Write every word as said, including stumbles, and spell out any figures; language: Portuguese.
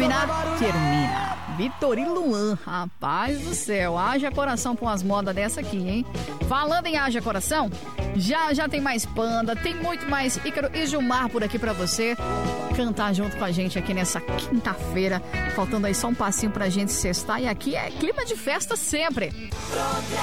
terminar, termina. Vitor e Luan, rapaz do céu, haja coração com as modas dessa aqui, hein? Falando em haja coração, já já tem mais Panda, tem muito mais Ícaro e Gilmar por aqui pra você cantar junto com a gente aqui nessa quinta-feira, faltando aí só um passinho pra gente sextar, e aqui é clima de festa sempre.